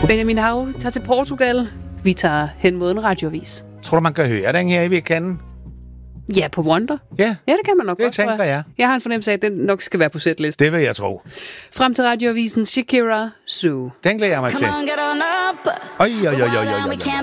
Benjamin Hav tager til Portugal. Vi tager hen mod en radioavis. Tror du, man kan høre den her i weekenden? Ja, på Wonder. Ja, det kan man nok det godt, tænker jeg. Jeg har en fornemmelse af, at den nok skal være på setlisten. Det vil jeg tro. Frem til radioavisen Shakira Sue. Den glæder jeg mig til. Oj.